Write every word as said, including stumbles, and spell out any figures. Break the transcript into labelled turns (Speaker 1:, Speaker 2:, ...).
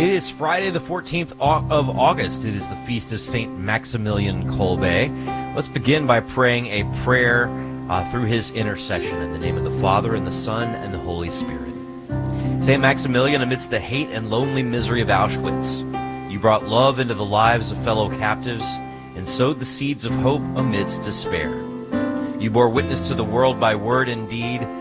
Speaker 1: It is Friday the fourteenth of August. It is the feast of Saint Maximilian Kolbe. Let's begin by praying a prayer uh, through his intercession in the name of the Father, and the Son, and the Holy Spirit. Saint Maximilian, amidst the hate and lonely misery of Auschwitz, you brought love into the lives of fellow captives and sowed the seeds of hope amidst despair. You bore witness to the world by word and deed